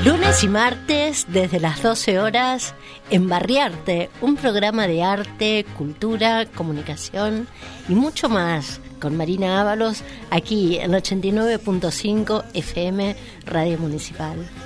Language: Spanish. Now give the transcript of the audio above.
Lunes y martes, desde las 12 horas, en Barriarte, un programa de arte, cultura, comunicación y mucho más, con Marina Ábalos, aquí en 89.5 FM Radio Municipal.